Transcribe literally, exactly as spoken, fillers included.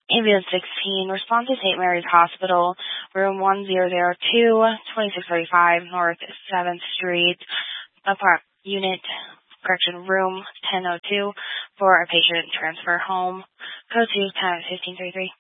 Ambulance sixteen, respond to Saint Mary's Hospital, room one zero zero two, twenty-six thirty-five North seventh Street, apart unit, correction, room ten oh two for a patient transfer home. Code two, time fifteen thirty-three.